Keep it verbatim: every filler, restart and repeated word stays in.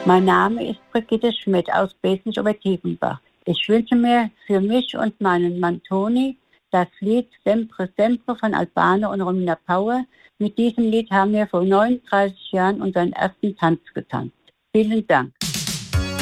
Mein Name ist Brigitte Schmidt aus Besnich-Obertiefenbach. Ich wünsche mir für mich und meinen Mann Toni das Lied Sempre Sempre von Albano und Romina Power. Mit diesem Lied haben wir vor neununddreißig Jahren unseren ersten Tanz getanzt. Vielen Dank.